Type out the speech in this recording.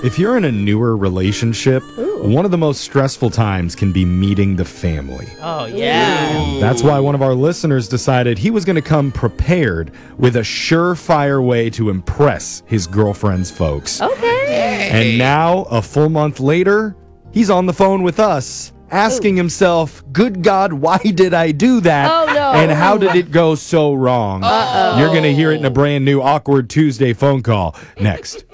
If you're in a newer relationship, one of the most stressful times can be meeting the family. Oh, yeah. That's why one of our listeners decided he was going to come prepared with a surefire way to impress his girlfriend's folks. Okay. And now, a full month later, he's on the phone with us, asking himself, good God, why did I do that? Oh, no. And how did it go so wrong? Uh-oh. You're going to hear it in a brand new Awkward Tuesday phone call next.